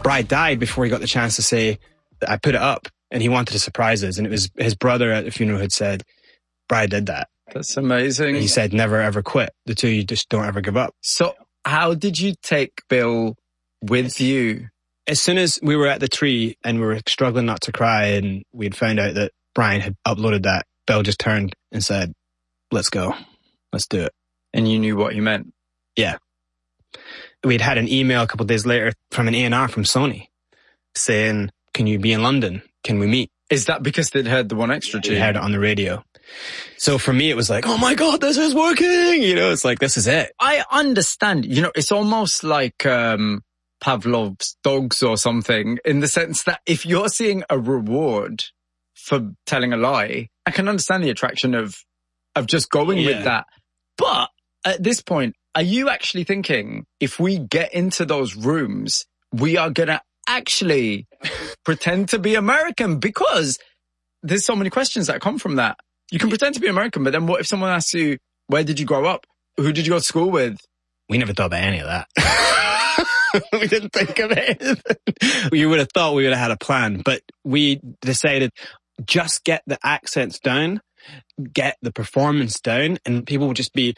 Bride died before he got the chance to say that I put it up, and he wanted to surprise us. And it was his brother at the funeral had said, Bride did that. That's amazing. And he said, never ever quit. The two of you just don't ever give up. So how did you take Bill with you? As soon as we were at the tree and we were struggling not to cry, and we had found out that Brian had uploaded that, Bill just turned and said, let's go. Let's do it. And you knew what he meant? Yeah. We'd had an email a couple of days later from an A&R from Sony saying, can you be in London? Can we meet? Is that because they'd heard the One Extra tune? They heard it on the radio. So for me, it was like, oh my God, this is working. You know, it's like, this is it. I understand. You know, it's almost like Pavlov's dogs or something, in the sense that if you're seeing a reward for telling a lie, I can understand the attraction of just going with that. But at this point, are you actually thinking, if we get into those rooms, we are going to actually pretend to be American? Because there's so many questions that come from that. You can pretend to be American, but then what if someone asks you, where did you grow up? Who did you go to school with? We never thought about any of that. We didn't think of anything. You would have thought we would have had a plan, but we decided just get the accents down, get the performance down, and people would just be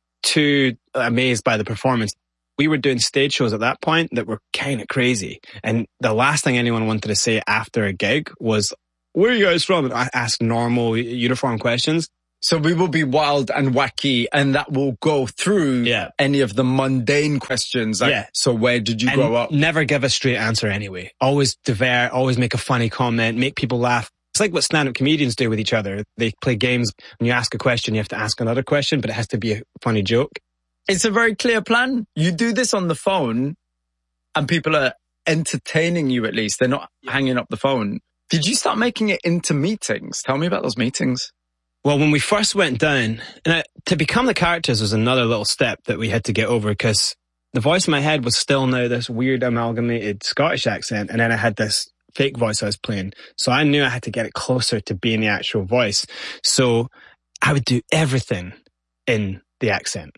too amazed by the performance. We were doing stage shows at that point that were kind of crazy. And the last thing anyone wanted to say after a gig was, where are you guys from? And I asked normal uniform questions. So we will be wild and wacky, and that will go through any of the mundane questions. Like, so where did you grow up? Never give a straight answer anyway. Always divert, always make a funny comment, make people laugh. It's like what stand-up comedians do with each other. They play games. When you ask a question, you have to ask another question, but it has to be a funny joke. It's a very clear plan. You do this on the phone and people are entertaining you, at least. They're not hanging up the phone. Did you start making it into meetings? Tell me about those meetings. Well, when we first went down, to become the characters was another little step that we had to get over, because the voice in my head was still now this weird amalgamated Scottish accent, and then I had this fake voice I was playing. So I knew I had to get it closer to being the actual voice. So I would do everything in the accent.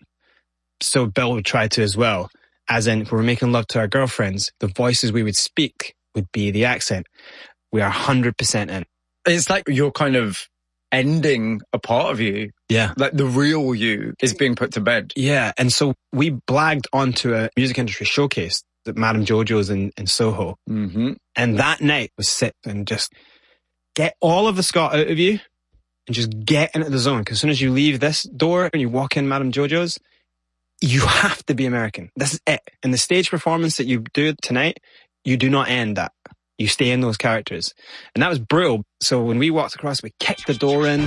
So Bill would try to as well. As in, if we were making love to our girlfriends, the voices we would speak would be the accent. We are 100% in. It's like you're kind of ending a part of you. Yeah. Like the real you is being put to bed. Yeah. And so we blagged onto a music industry showcase at Madame Jojo's in Soho. Mm-hmm. And that night was sit and just get all of the Scot out of you and just get into the zone. Because as soon as you leave this door and you walk in Madame Jojo's, you have to be American. This is it. And the stage performance that you do tonight, you do not end that. You stay in those characters. And that was brutal. So when we walked across, we kicked the door in.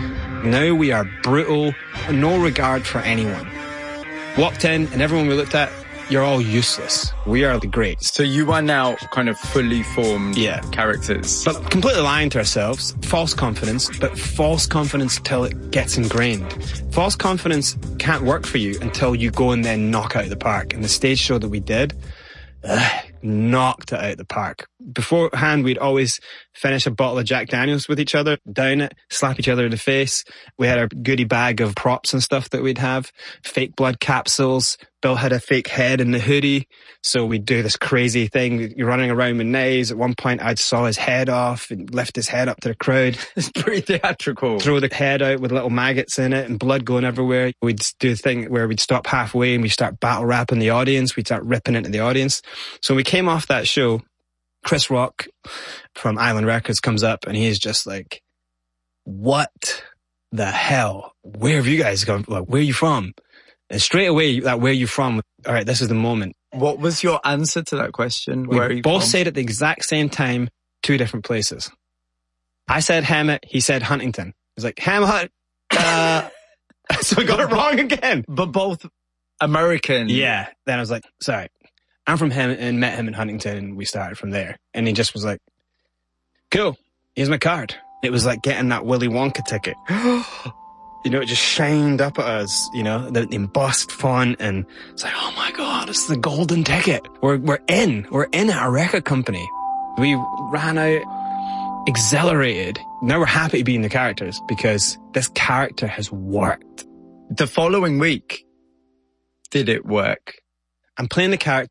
Now we are brutal, no regard for anyone. Walked in and everyone we looked at, you're all useless. We are the greats. So you are now kind of fully formed characters. But completely lying to ourselves. False confidence, but false confidence till it gets ingrained. False confidence can't work for you until you go and then knock out of the park. And the stage show that we did, knocked it out of the park. Beforehand, we'd always finish a bottle of Jack Daniels with each other, down it, slap each other in the face. We had our goodie bag of props and stuff that we'd have, fake blood capsules. Bill had a fake head in the hoodie. So we'd do this crazy thing. You're running around with knives. At one point, I'd saw his head off and lift his head up to the crowd. It's pretty theatrical. Throw the head out with little maggots in it and blood going everywhere. We'd do a thing where we'd stop halfway and we'd start battle rapping the audience. We'd start ripping into the audience. So when we came off that show, Chris Rock from Island Records comes up and he's just like, what the hell? Where have you guys gone? Like, where are you from? And straight away, that where are you from? All right, this is the moment. What was your answer to that question? Where are you both from? said at the exact same time, two different places. I said Hemet, he said Huntington. He's like, Hemet, so I got it wrong again. But both American. Yeah. Then I was like, sorry, I'm from Hemet and met him in Huntington and we started from there. And he just was like, cool, here's my card. It was like getting that Willy Wonka ticket. You know, it just shined up at us, you know, the embossed font, and it's like, oh my God, it's the golden ticket. We're in our record company. We ran out exhilarated. Now we're happy to be in the characters because this character has worked. The following week, did it work? I'm playing the character.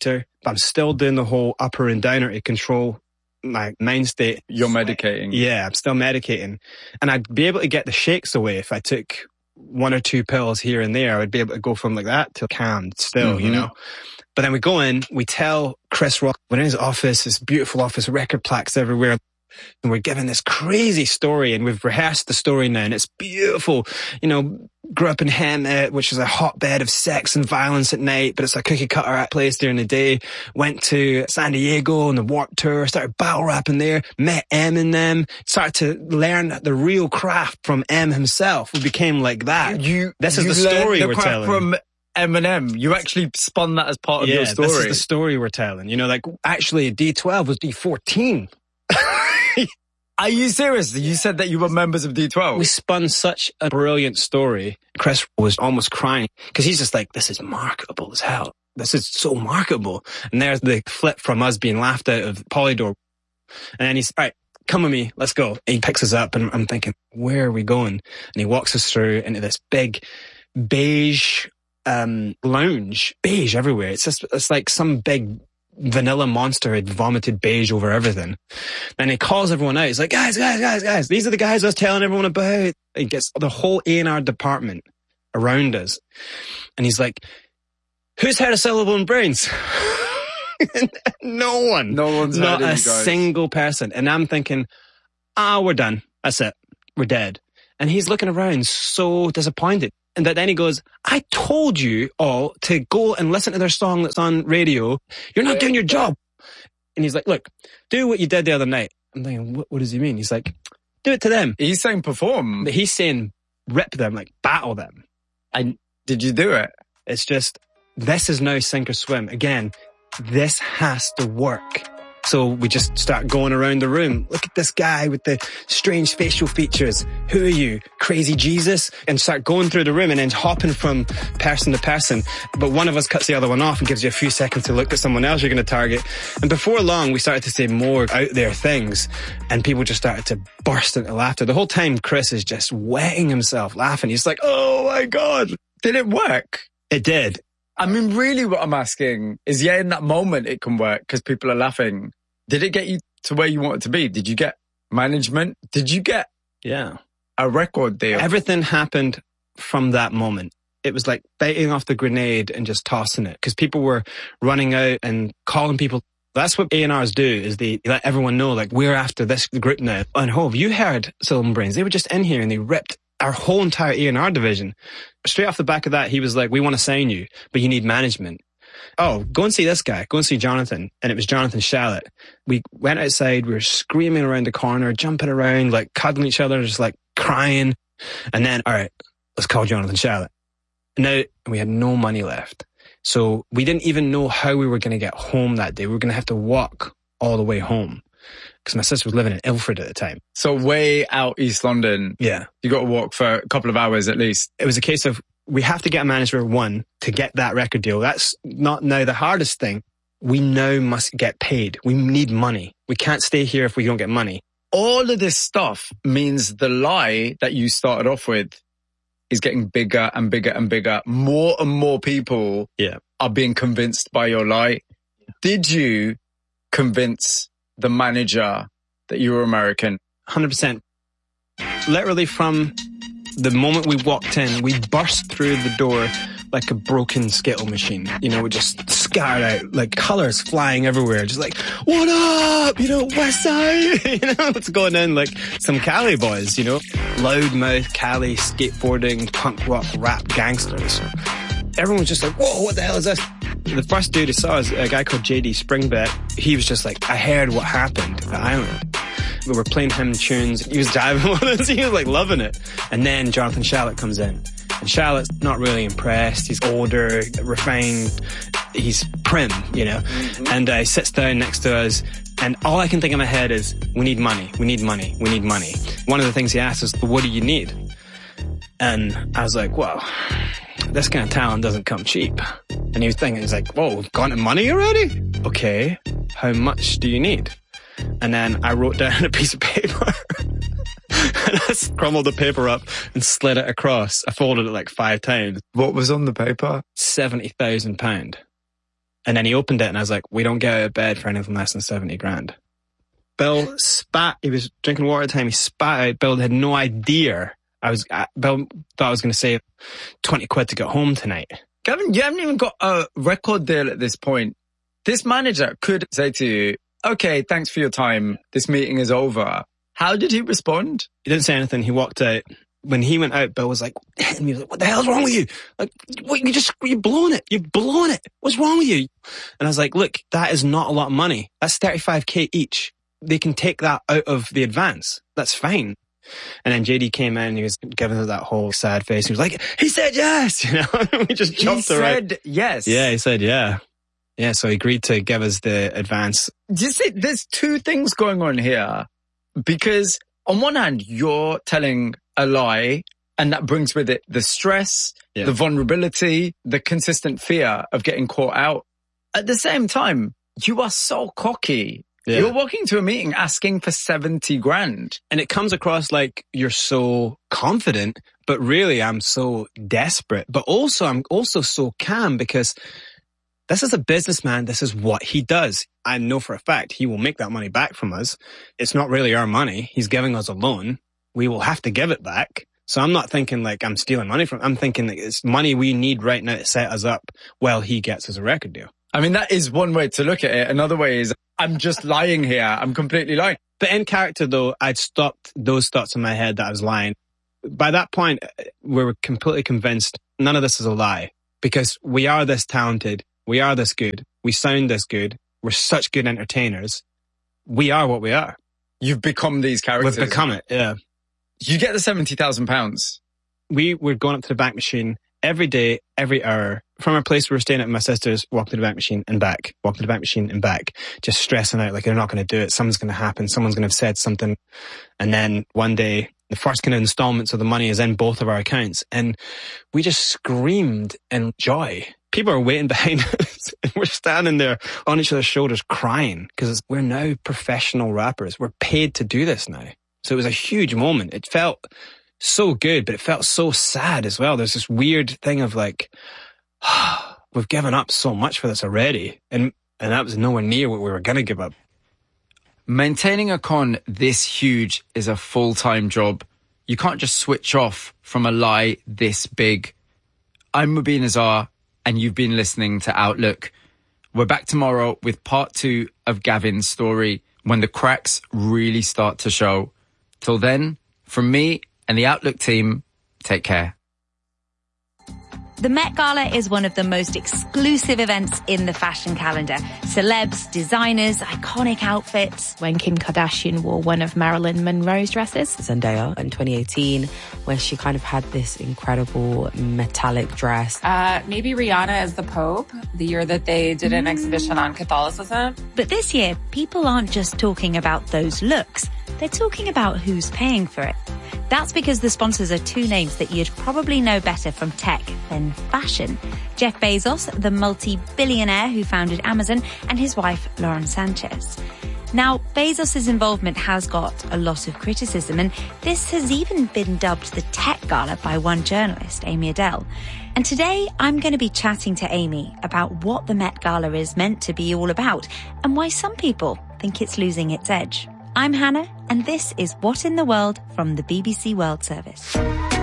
but I'm still doing the whole upper and downer to control my mind state. You're medicating. Yeah, I'm still medicating. And I'd be able to get the shakes away if I took 1 or 2 pills here and there. I would be able to go from like that to calmed still, you know. But then we go in, we tell Chris Rock, we're in his office, this beautiful office, record plaques everywhere. And we're given this crazy story, and we've rehearsed the story now, and it's beautiful. You know, grew up in Hemet, which is a hotbed of sex and violence at night, but it's a cookie cutter place during the day. Went to San Diego on the Warped Tour, started battle rapping there, met Eminem, started to learn the real craft from M himself. We became like that. This is the story we're telling. From Eminem. You actually spun that as part of your story. This is the story we're telling. You know, like actually D12 was D14. Are you serious? You said that you were members of D12. We spun such a brilliant story. Chris was almost crying because he's just like, this is marketable as hell. This is so marketable. And there's the flip from us being laughed out of Polydor. And then he's, all right, come with me, let's go. And he picks us up and I'm thinking, where are we going? And he walks us through into this big beige lounge. Beige everywhere. It's like some big vanilla monster had vomited beige over everything. And he calls everyone out. He's like, guys, these are the guys I was telling everyone about. He gets the whole A&R department around us. And he's like, who's heard of Syllable and Brains? No one. No one's not heard of a you guys. single person. And I'm thinking, we're done. That's it. We're dead. And he's looking around so disappointed. And then he goes, I told you all to go and listen to their song that's on radio. You're not doing your job. And he's like, look, do what you did the other night. I'm thinking, what does he mean? He's like, do it to them. He's saying perform. But he's saying rip them, like battle them. And did you do it? It's just, this is now sink or swim. Again, this has to work. So we just start going around the room. Look at this guy with the strange facial features. Who are you? Crazy Jesus? And start going through the room and then hopping from person to person. But one of us cuts the other one off and gives you a few seconds to look at someone else you're going to target. And before long, we started to say more out there things. And people just started to burst into laughter. The whole time, Chris is just wetting himself laughing. He's like, oh my God. Did it work? It did. I mean, really what I'm asking is, in that moment it can work because people are laughing. Did it get you to where you wanted to be? Did you get management? Did you get a record deal? Everything happened from that moment. It was like biting off the grenade and just tossing it because people were running out and calling people. That's what A&Rs do, is they let everyone know, like, we're after this group now. And Hove, you heard Syllable and Brains. They were just in here and they ripped our whole entire A&R division. Straight off the back of that, he was like, we want to sign you, but you need management. Oh, go and see this guy. Go and see Jonathan. And it was Jonathan Shalit. We went outside. We were screaming around the corner, jumping around, like cuddling each other, just like crying. And then, all right, let's call Jonathan Shalit. Now, we had no money left. So we didn't even know how we were going to get home that day. We were going to have to walk all the way home because my sister was living in Ilford at the time. So way out East London. Yeah. You got to walk for a couple of hours at least. It was a case of, we have to get a manager, one, to get that record deal. That's not now the hardest thing. We now must get paid. We need money. We can't stay here if we don't get money. All of this stuff means the lie that you started off with is getting bigger and bigger and bigger. More and more people are being convinced by your lie. Did you convince the manager that you were American? 100%. Literally from the moment we walked in, we burst through the door like a broken Skittle machine. You know, we just scattered out, like colours flying everywhere. Just like, what up? You know, West Side? You know, what's going on? Like some Cali boys, you know? Loudmouth, Cali, skateboarding, punk rock, rap gangsters. Everyone was just like, whoa, what the hell is this? The first dude I saw is a guy called JD Springbet. He was just like, I heard what happened at the island. We were playing him tunes. He was diving with us. He was like loving it. And then Jonathan Shalit comes in. And Shalit's not really impressed. He's older, refined. He's prim, you know. Mm-hmm. And he sits down next to us. And all I can think in my head is, we need money. We need money. We need money. One of the things he asked is, what do you need? And I was like, well, this kind of talent doesn't come cheap. And he was thinking, he's like, whoa, we've gone to money already? Okay. How much do you need? And then I wrote down a piece of paper and I crumbled the paper up and slid it across. I folded it like 5 times. What was on the paper? £70,000. And then he opened it and I was like, we don't get out of bed for anything less than 70 grand. Bill spat. He was drinking water at the time. He spat out. Bill had no idea. Bill thought I was going to say 20 quid to get home tonight. Gavin, you haven't even got a record deal at this point. This manager could say to you, okay, thanks for your time. This meeting is over. How did he respond? He didn't say anything. He walked out. When he went out, Bill was like, hitting me. What the hell's wrong with you? Like, what, you're blowing it. You've blown it. What's wrong with you? And I was like, look, that is not a lot of money. That's 35k each. They can take that out of the advance. That's fine. And then JD came in and he was giving her that whole sad face. He was like, he said yes. You know, we just jumped around. He said yes. Yeah, he said yeah. Yeah, so he agreed to give us the advance. Do you see, there's two things going on here. Because on one hand, you're telling a lie, and that brings with it the stress, the vulnerability, the consistent fear of getting caught out. At the same time, you are so cocky. Yeah. You're walking to a meeting asking for 70 grand. And it comes across like you're so confident, but really I'm so desperate. But also, I'm also so calm because this is a businessman. This is what he does. I know for a fact he will make that money back from us. It's not really our money. He's giving us a loan. We will have to give it back. So I'm not thinking like I'm stealing money from him. I'm thinking that it's money we need right now to set us up while he gets us a record deal. I mean, that is one way to look at it. Another way is I'm just lying here. I'm completely lying. But in character though, I'd stopped those thoughts in my head that I was lying. By that point, we were completely convinced none of this is a lie because we are this talented. We are this good. We sound this good. We're such good entertainers. We are what we are. You've become these characters. We've become it, yeah. You get the £70,000. We were going up to the bank machine every day, every hour. From our place we were staying at my sister's, walk to the bank machine and back. Walk to the bank machine and back. Just stressing out like they're not going to do it. Something's going to happen. Someone's going to have said something. And then one day, the first kind of installments of the money is in both of our accounts. And we just screamed in joy. People are waiting behind us and we're standing there on each other's shoulders crying because we're now professional rappers. We're paid to do this now. So it was a huge moment. It felt so good, but it felt so sad as well. There's this weird thing of like, we've given up so much for this already. And that was nowhere near what we were going to give up. Maintaining a con this huge is a full-time job. You can't just switch off from a lie this big. I'm Mubin Azhar, and you've been listening to Outlook. We're back tomorrow with part 2 of Gavin's story when the cracks really start to show. Till then, from me and the Outlook team, take care. The Met Gala is one of the most exclusive events in the fashion calendar. Celebs, designers, iconic outfits. When Kim Kardashian wore one of Marilyn Monroe's dresses. Zendaya in 2018, where she kind of had this incredible metallic dress. Maybe Rihanna as the Pope, the year that they did an exhibition on Catholicism. But this year, people aren't just talking about those looks. They're talking about who's paying for it. That's because the sponsors are two names that you'd probably know better from tech than fashion. Jeff Bezos, the multi-billionaire who founded Amazon, and his wife, Lauren Sanchez. Now, Bezos' involvement has got a lot of criticism, and this has even been dubbed the Tech Gala by one journalist, Amy Adele. And today, I'm going to be chatting to Amy about what the Met Gala is meant to be all about, and why some people think it's losing its edge. I'm Hannah, and this is What in the World from the BBC World Service.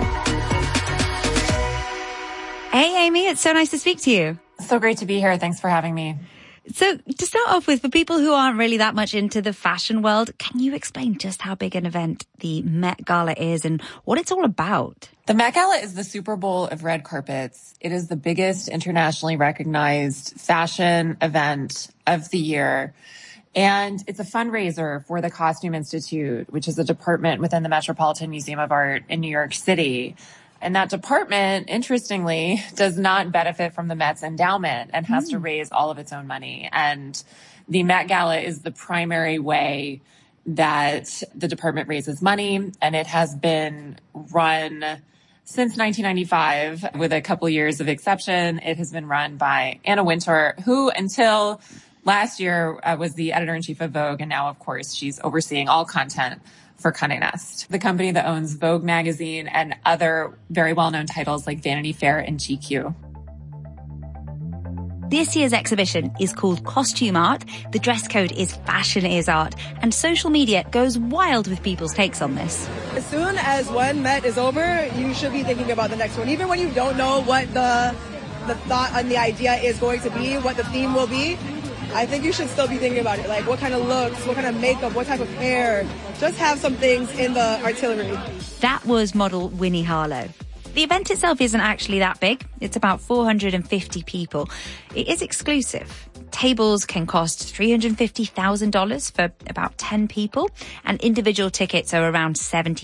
Hey, Amy, it's so nice to speak to you. So great to be here. Thanks for having me. So to start off with, for people who aren't really that much into the fashion world, can you explain just how big an event the Met Gala is and what it's all about? The Met Gala is the Super Bowl of red carpets. It is the biggest internationally recognized fashion event of the year. And it's a fundraiser for the Costume Institute, which is a department within the Metropolitan Museum of Art in New York City. And that department, interestingly, does not benefit from the Met's endowment and has to raise all of its own money. And the Met Gala is the primary way that the department raises money. And it has been run since 1995 with a couple years of exception. It has been run by Anna Wintour, who until last year was the editor-in-chief of Vogue, and now, of course, she's overseeing all content for Condé Nast, the company that owns Vogue magazine and other very well-known titles like Vanity Fair and GQ. This year's exhibition is called Costume Art, the dress code is Fashion is Art, and social media goes wild with people's takes on this. As soon as one Met is over, you should be thinking about the next one. Even when you don't know what the thought and the idea is going to be, what the theme will be, I think you should still be thinking about it. Like what kind of looks, what kind of makeup, what type of hair. Just have some things in the artillery. That was model Winnie Harlow. The event itself isn't actually that big. It's about 450 people. It is exclusive. Tables can cost $350,000 for about 10 people, and individual tickets are around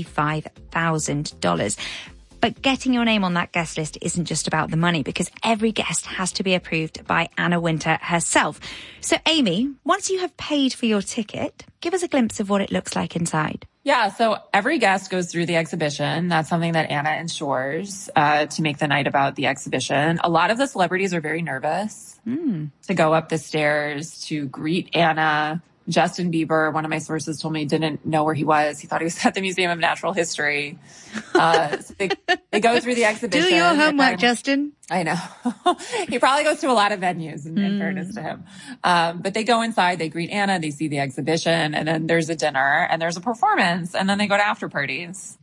$75,000. But getting your name on that guest list isn't just about the money, because every guest has to be approved by Anna Wintour herself. So Amy, once you have paid for your ticket, give us a glimpse of what it looks like inside. Yeah, so every guest goes through the exhibition. That's something that Anna ensures to make the night about the exhibition. A lot of the celebrities are very nervous to go up the stairs to greet Anna. Justin Bieber, one of my sources told me, didn't know where he was. He thought he was at the Museum of Natural History. So they go through the exhibition. Do your homework, Justin. I know. He probably goes to a lot of venues, in fairness to him. But they go inside, they greet Anna, they see the exhibition, and then there's a dinner, and there's a performance, and then they go to after parties.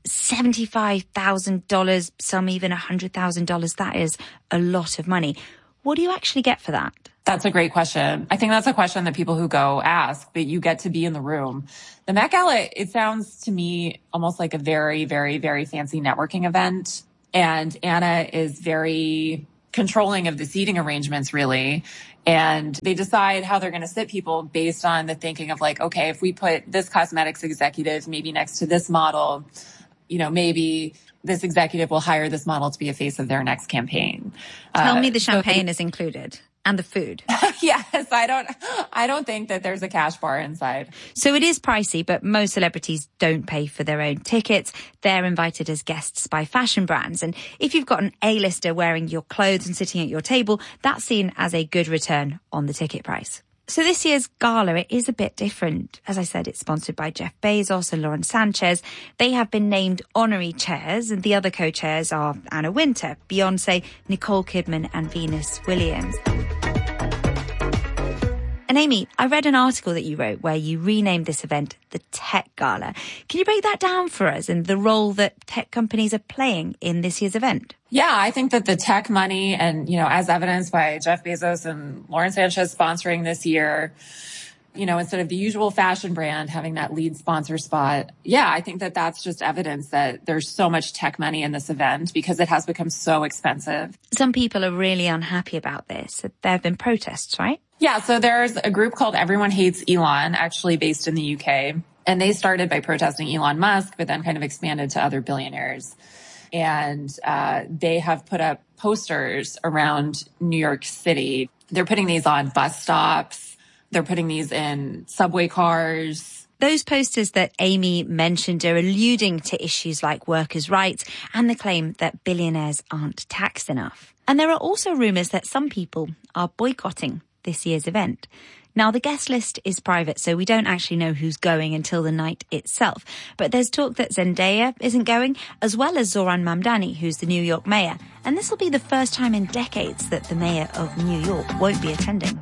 $75,000, some even $100,000. That is a lot of money. What do you actually get for that? That's a great question. I think that's a question that people who go ask, but you get to be in the room. The Met Gala, it sounds to me almost like a very, very, very fancy networking event. And Anna is very controlling of the seating arrangements, really. And they decide how they're going to sit people based on the thinking of like, okay, if we put this cosmetics executive maybe next to this model, you know, maybe this executive will hire this model to be a face of their next campaign. Tell me the champagne is included. And the food. Yes, I don't think that there's a cash bar inside. So it is pricey, but most celebrities don't pay for their own tickets. They're invited as guests by fashion brands. And if you've got an A-lister wearing your clothes and sitting at your table, that's seen as a good return on the ticket price. So this year's gala, it is a bit different. As I said, it's sponsored by Jeff Bezos and Lauren Sanchez. They have been named honorary chairs, and the other co-chairs are Anna Wintour, Beyonce, Nicole Kidman, and Venus Williams. And Amy, I read an article that you wrote where you renamed this event the Tech Gala. Can you break that down for us and the role that tech companies are playing in this year's event? Yeah, I think that the tech money and, you know, as evidenced by Jeff Bezos and Lauren Sanchez sponsoring this year, you know, instead of the usual fashion brand having that lead sponsor spot. Yeah, I think that that's just evidence that there's so much tech money in this event because it has become so expensive. Some people are really unhappy about this. There have been protests, right? Yeah, so there's a group called Everyone Hates Elon, actually based in the UK. And they started by protesting Elon Musk, but then kind of expanded to other billionaires. And they have put up posters around New York City. They're putting these on bus stops. They're putting these in subway cars. Those posters that Amy mentioned are alluding to issues like workers' rights and the claim that billionaires aren't taxed enough. And there are also rumours that some people are boycotting this year's event. Now, the guest list is private, so we don't actually know who's going until the night itself. But there's talk that Zendaya isn't going, as well as Zohran Mamdani, who's the New York mayor. And this will be the first time in decades that the mayor of New York won't be attending.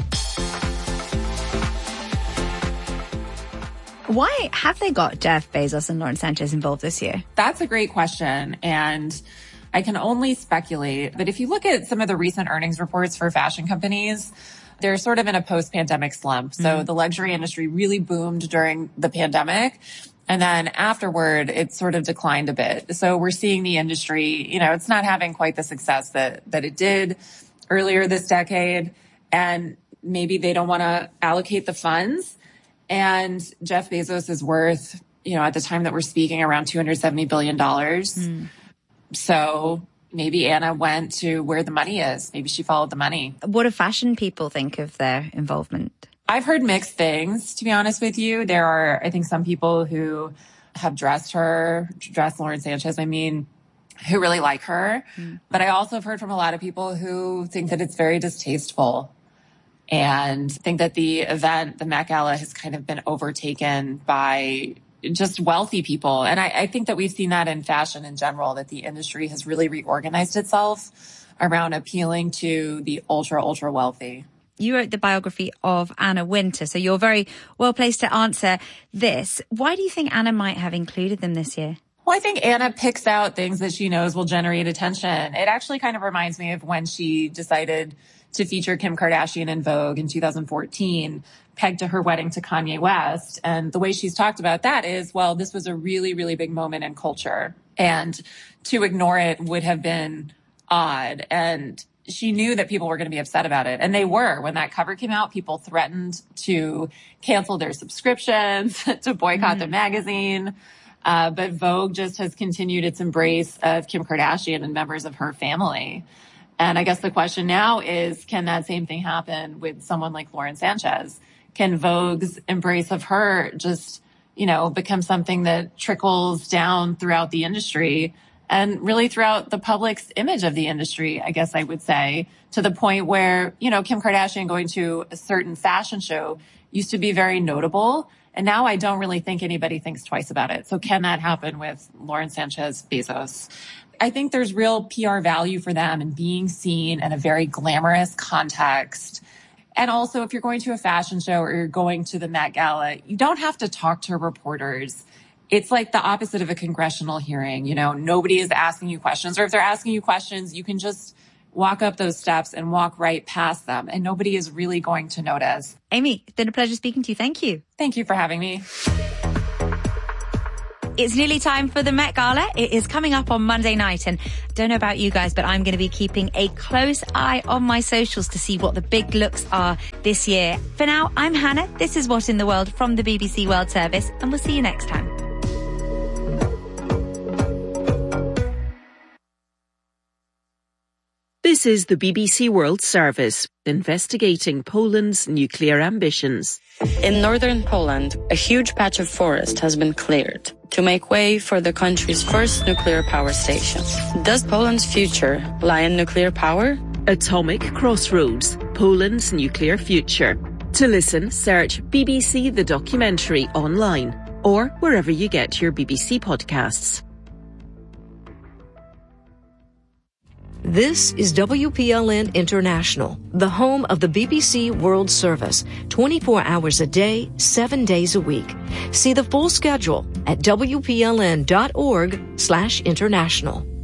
Why have they got Jeff Bezos and Lauren Sanchez involved this year? That's a great question. And I can only speculate. But if you look at some of the recent earnings reports for fashion companies, they're sort of in a post-pandemic slump. So the luxury industry really boomed during the pandemic. And then afterward, it sort of declined a bit. So we're seeing the industry, you know, it's not having quite the success that it did earlier this decade. And maybe they don't want to allocate the funds. And Jeff Bezos is worth, you know, at the time that we're speaking, around $270 billion. So maybe Anna went to where the money is. Maybe she followed the money. What do fashion people think of their involvement? I've heard mixed things, to be honest with you. There are, I think, some people who have dressed Lauren Sanchez, who really like her. But I also have heard from a lot of people who think that it's very distasteful and think that the event, the Met Gala, has kind of been overtaken by just wealthy people. And I think that we've seen that in fashion in general, that the industry has really reorganized itself around appealing to the ultra, ultra wealthy. You wrote the biography of Anna Wintour, so you're very well placed to answer this. Why do you think Anna might have included them this year? Well, I think Anna picks out things that she knows will generate attention. It actually kind of reminds me of when she decided to feature Kim Kardashian in Vogue in 2014, pegged to her wedding to Kanye West. And the way she's talked about that is, well, this was a really, really big moment in culture, and to ignore it would have been odd. And she knew that people were going to be upset about it. And they were. When that cover came out, people threatened to cancel their subscriptions, to boycott the magazine. But Vogue just has continued its embrace of Kim Kardashian and members of her family. And I guess the question now is, can that same thing happen with someone like Lauren Sanchez? Can Vogue's embrace of her just, become something that trickles down throughout the industry and really throughout the public's image of the industry, I guess I would say, to the point where, Kim Kardashian going to a certain fashion show used to be very notable. And now I don't really think anybody thinks twice about it. So can that happen with Lauren Sanchez Bezos? I think there's real PR value for them in being seen in a very glamorous context. And also, if you're going to a fashion show or you're going to the Met Gala, you don't have to talk to reporters. It's like the opposite of a congressional hearing. Nobody is asking you questions, or if they're asking you questions, you can just walk up those steps and walk right past them, and nobody is really going to notice. Amy, it's been a pleasure speaking to you. Thank you. Thank you for having me. It's nearly time for the Met Gala. It is coming up on Monday night, and I don't know about you guys, but I'm going to be keeping a close eye on my socials to see what the big looks are this year. For now, I'm Hannah. This is What in the World from the BBC World Service, and we'll see you next time. This is the BBC World Service, investigating Poland's nuclear ambitions. In northern Poland, a huge patch of forest has been cleared to make way for the country's first nuclear power station. Does Poland's future lie in nuclear power? Atomic Crossroads, Poland's nuclear future. To listen, search BBC The Documentary online or wherever you get your BBC podcasts. This is WPLN International, the home of the BBC World Service, 24 hours a day, 7 days a week. See the full schedule at WPLN.org/international.